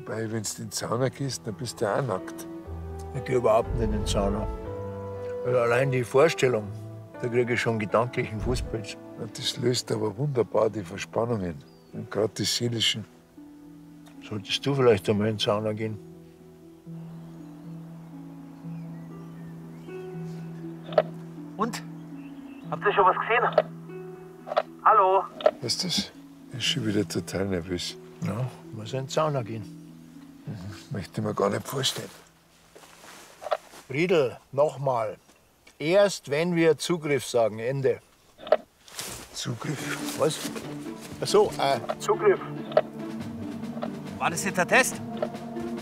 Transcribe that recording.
Wobei, wenn du in den Sauna gehst, dann bist du ja auch nackt. Ich gehe überhaupt nicht in den Sauna. Weil allein die Vorstellung, da kriege ich schon gedanklichen Fußpilz. Das löst aber wunderbar die Verspannungen. Und gerade die seelischen. Solltest du vielleicht einmal in die Sauna gehen? Und? Habt ihr schon was gesehen? Hallo? Was ist das? Ich bin schon wieder total nervös. Ja, muss in die Sauna gehen. Möchte ich mir gar nicht vorstellen. Riedl, nochmal. Erst wenn wir Zugriff sagen, Ende. Zugriff? Was? Ach so, Zugriff. War das jetzt ein Test?